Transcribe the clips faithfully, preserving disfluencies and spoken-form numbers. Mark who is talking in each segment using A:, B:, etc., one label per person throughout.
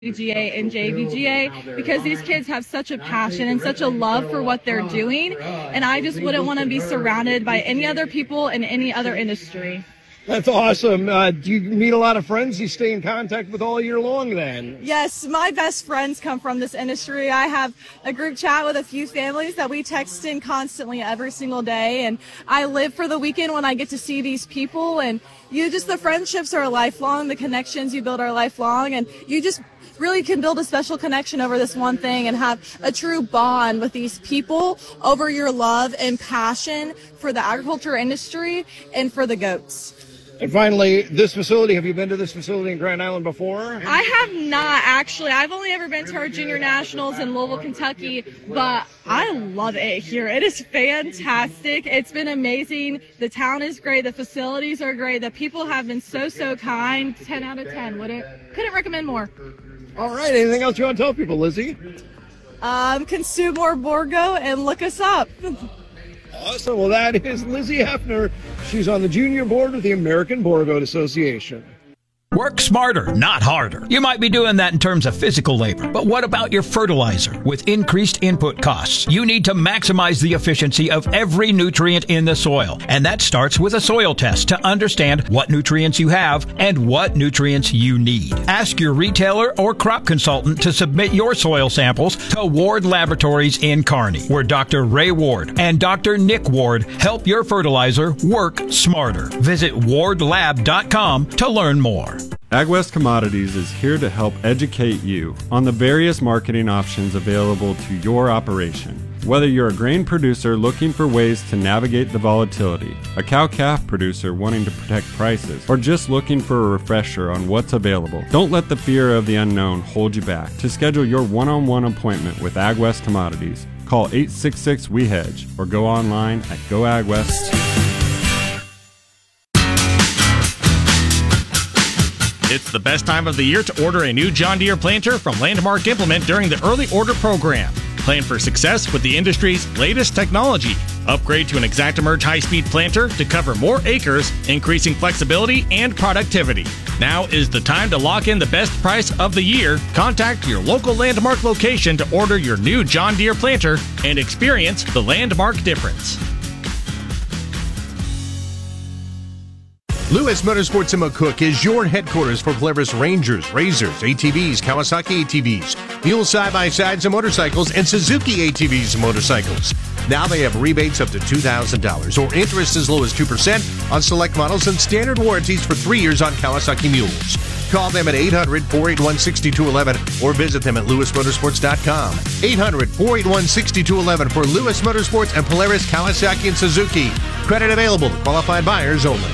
A: V G A and J V G A because these kids have such a passion and such a love for what they're doing, and I just wouldn't want to be surrounded by any other people in any other industry.
B: That's awesome. Uh, do you meet a lot of friends you stay in contact with all year long then?
A: Yes, my best friends come from this industry. I have a group chat with a few families that we text in constantly every single day, and I live for the weekend when I get to see these people, and you just, the friendships are lifelong, the connections you build are lifelong, and you just really can build a special connection over this one thing and have a true bond with these people over your love and passion for the agriculture industry and for the goats.
B: And finally, this facility, have you been to this facility in Grand Island before?
A: I have not, actually. I've only ever been to our junior nationals in Louisville, Kentucky, but I love it here. It is fantastic. It's been amazing. The town is great. The facilities are great. The people have been so, so kind. ten out of ten. Would it? Couldn't recommend more.
B: All right. Anything else you want to tell people, Lizzie?
A: Um, consume more Borgo and look us up.
B: Awesome. Well, that is Lizzie Hefner. She's on the junior board with the American Boargoat Association.
C: Work smarter, not harder. You might be doing that in terms of physical labor, but what about your fertilizer? With increased input costs, you need to maximize the efficiency of every nutrient in the soil. And that starts with a soil test to understand what nutrients you have and what nutrients you need. Ask your retailer or crop consultant to submit your soil samples to Ward Laboratories in Kearney, where Doctor Ray Ward and Doctor Nick Ward help your fertilizer work smarter. Visit ward lab dot com to learn more.
D: AgWest Commodities is here to help educate you on the various marketing options available to your operation. Whether you're a grain producer looking for ways to navigate the volatility, a cow-calf producer wanting to protect prices, or just looking for a refresher on what's available, don't let the fear of the unknown hold you back. To schedule your one-on-one appointment with AgWest Commodities, call eight six six, W E hedge or go online at go agwest.
E: It's the best time of the year to order a new John Deere planter from Landmark Implement during the early order program. Plan for success with the industry's latest technology. Upgrade to an ExactEmerge high-speed planter to cover more acres, increasing flexibility and productivity. Now is the time to lock in the best price of the year. Contact your local Landmark location to order your new John Deere planter and experience the Landmark difference.
F: Lewis Motorsports in McCook is your headquarters for Polaris Rangers, Razors, A T Vs, Kawasaki A T Vs, Mule side-by-sides and motorcycles, and Suzuki A T Vs and motorcycles. Now they have rebates up to two thousand dollars or interest as low as two percent on select models and standard warranties for three years on Kawasaki Mules. Call them at eight hundred, four eight one, six two one one or visit them at lewis motorsports dot com. eight hundred, four eight one, six two one one for Lewis Motorsports and Polaris, Kawasaki, and Suzuki. Credit available to qualified buyers only.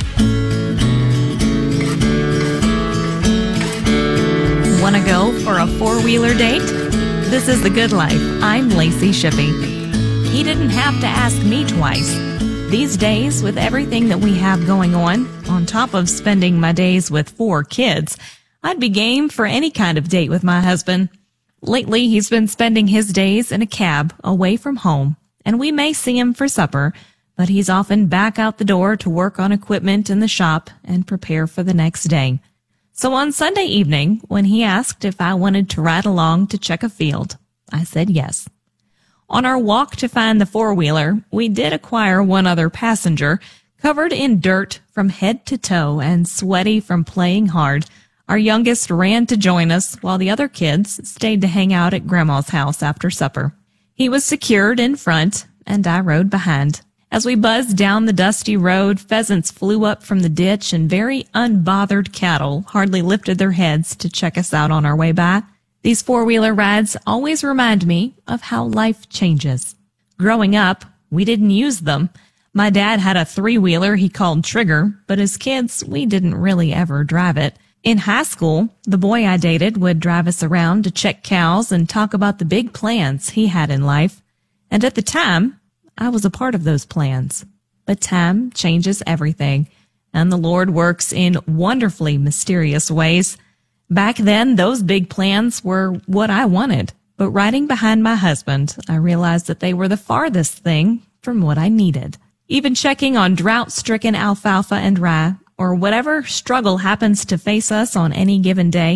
G: Want to go for a four-wheeler date? This is The Good Life. I'm Lacey Shippey. He didn't have to ask me twice. These days, with everything that we have going on, on top of spending my days with four kids, I'd be game for any kind of date with my husband. Lately, he's been spending his days in a cab away from home, and we may see him for supper, but he's often back out the door to work on equipment in the shop and prepare for the next day. So on Sunday evening, when he asked if I wanted to ride along to check a field, I said yes. On our walk to find the four-wheeler, we did acquire one other passenger, covered in dirt from head to toe and sweaty from playing hard. Our youngest ran to join us while the other kids stayed to hang out at Grandma's house after supper. He was secured in front, and I rode behind. As we buzzed down the dusty road, pheasants flew up from the ditch and very unbothered cattle hardly lifted their heads to check us out on our way by. These four-wheeler rides always remind me of how life changes. Growing up, we didn't use them. My dad had a three-wheeler he called Trigger, but as kids, we didn't really ever drive it. In high school, the boy I dated would drive us around to check cows and talk about the big plans he had in life. And at the time, I was a part of those plans. But time changes everything, and the Lord works in wonderfully mysterious ways. Back then, those big plans were what I wanted. But riding behind my husband, I realized that they were the farthest thing from what I needed. Even checking on drought-stricken alfalfa and rye, or whatever struggle happens to face us on any given day,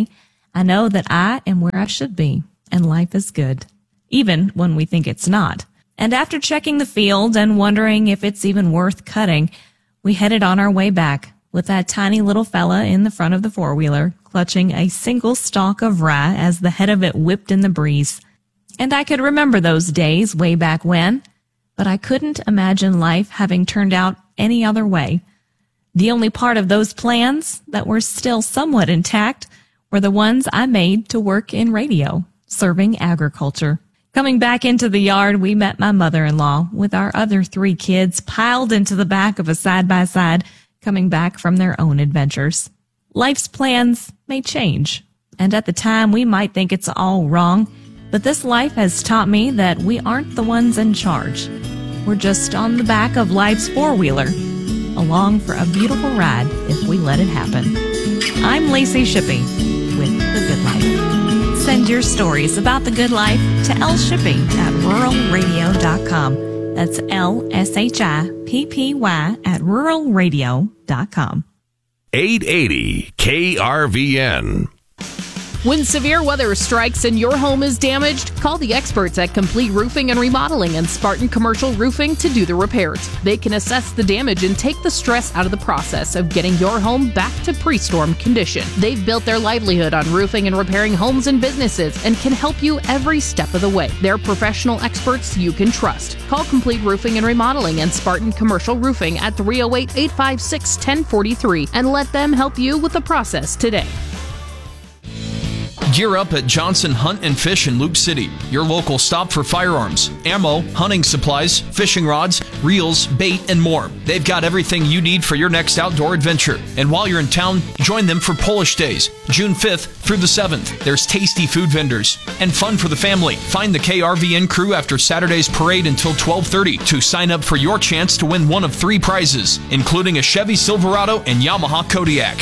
G: I know that I am where I should be, and life is good, even when we think it's not. And after checking the field and wondering if it's even worth cutting, we headed on our way back with that tiny little fella in the front of the four-wheeler, clutching a single stalk of rye as the head of it whipped in the breeze. And I could remember those days way back when, but I couldn't imagine life having turned out any other way. The only part of those plans that were still somewhat intact were the ones I made to work in radio, serving agriculture. Coming back into the yard, we met my mother-in-law with our other three kids piled into the back of a side-by-side, coming back from their own adventures. Life's plans may change, and at the time we might think it's all wrong, but this life has taught me that we aren't the ones in charge. We're just on the back of life's four-wheeler, along for a beautiful ride if we let it happen. I'm Lacey Shippey with The Good Life. Send your stories about The Good Life to L Shippey at rural radio dot com. That's L S H I P P Y at rural radio dot com.
H: eight eighty K R V N.
I: When severe weather strikes and your home is damaged, call the experts at Complete Roofing and Remodeling and Spartan Commercial Roofing to do the repairs. They can assess the damage and take the stress out of the process of getting your home back to pre-storm condition. They've built their livelihood on roofing and repairing homes and businesses and can help you every step of the way. They're professional experts you can trust. Call Complete Roofing and Remodeling and Spartan Commercial Roofing at three oh eight, eight five six, one oh four three and let them help you with the process today.
J: Gear up at Johnson Hunt and Fish in Loop City, your local stop for firearms, ammo, hunting supplies, fishing rods, reels, bait, and more. They've got everything you need for your next outdoor adventure. And while you're in town, join them for Polish Days, June fifth through the seventh. There's tasty food vendors and fun for the family. Find the K R V N crew after Saturday's parade until twelve thirty to sign up for your chance to win one of three prizes, including a Chevy Silverado and Yamaha Kodiak.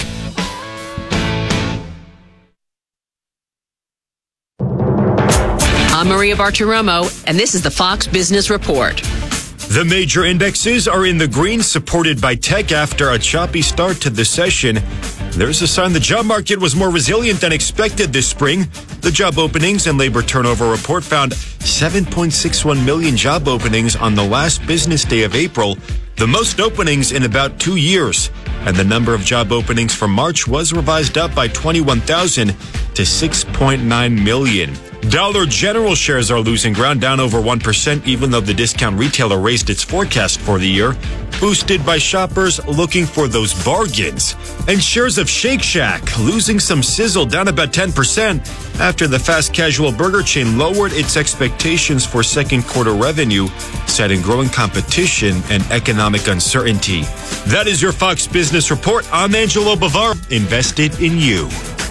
K: I'm Maria Bartiromo, and this is the Fox Business Report.
L: The major indexes are in the green, supported by tech after a choppy start to the session. There's a sign the job market was more resilient than expected this spring. The job openings and labor turnover report found seven point six one million job openings on the last business day of April, the most openings in about two years. And the number of job openings for March was revised up by twenty-one thousand to six point nine million. Dollar General shares are losing ground, down over one percent, even though the discount retailer raised its forecast for the year, boosted by shoppers looking for those bargains. And shares of Shake Shack losing some sizzle, down about ten percent, after the fast casual burger chain lowered its expectations for second quarter revenue, citing growing competition and economic uncertainty. That is your Fox Business Report. I'm Angelo Bavar, invested in you.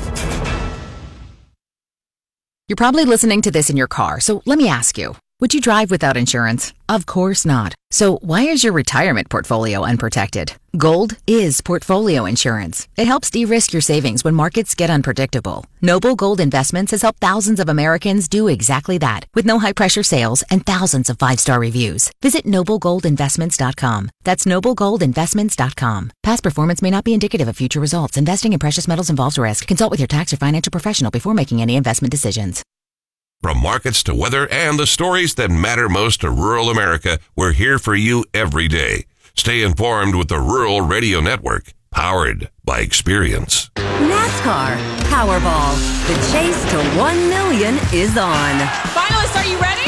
M: You're probably listening to this in your car, so let me ask you, would you drive without insurance? Of course not. So why is your retirement portfolio unprotected? Gold is portfolio insurance. It helps de-risk your savings when markets get unpredictable. Noble Gold Investments has helped thousands of Americans do exactly that, with no high-pressure sales and thousands of five-star reviews. Visit noble gold investments dot com. That's noble gold investments dot com. Past performance may not be indicative of future results. Investing in precious metals involves risk. Consult with your tax or financial professional before making any investment decisions.
H: From markets to weather and the stories that matter most to rural America, we're here for you every day. Stay informed with the Rural Radio Network, powered by experience.
N: NASCAR Powerball. The chase to one million is on.
O: Finalists, are you ready?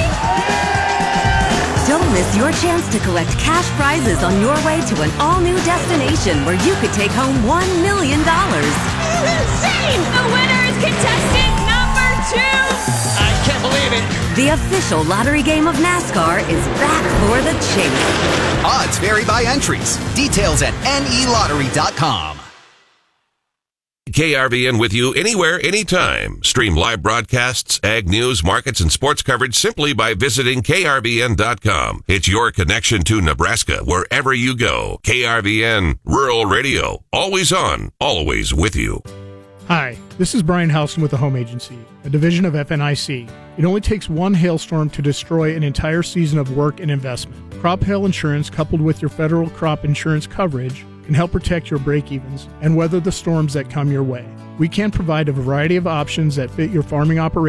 N: Don't miss your chance to collect cash prizes on your way to an all-new destination where you could take home one million dollars.
O: This is insane! The winner is contestant number two!
P: I can't believe it!
N: The official lottery game of NASCAR is back for the chase.
Q: Odds vary by entries. Details at N E lottery dot com.
H: K R V N with you anywhere, anytime. Stream live broadcasts, ag news, markets, and sports coverage simply by visiting K R V N dot com. It's your connection to Nebraska wherever you go. K R V N, Rural Radio, always on, always with you.
R: Hi, this is Brian Houston with the Home Agency, a division of F N I C. It only takes one hailstorm to destroy an entire season of work and investment. Crop hail insurance, coupled with your federal crop insurance coverage, can help protect your break-evens and weather the storms that come your way. We can provide a variety of options that fit your farming operation